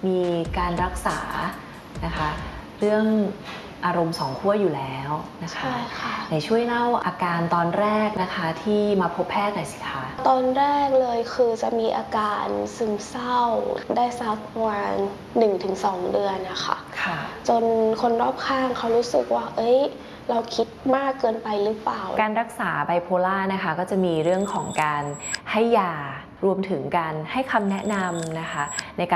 มีการรักษานะคะเรื่องอารมณ์สองขั้วอยู่แล้วนะคะใช่ค่ะไหนช่วยเล่าอาการตอนแรกนะคะที่มาพบแพทย์หน่อยสิคะตอนแรกเลยคือจะมีอาการซึมเศร้าได้สักประมาณ 1-2 เดือนนะคะค่ะจนคนรอบข้างเขารู้สึกว่าเราคิดมากเกินไปหรือเปล่าการรักษาไบโพล่านะคะก็จะมีเรื่องของการให้ยารวมถึงการให้คำแนะนำนะคะในการ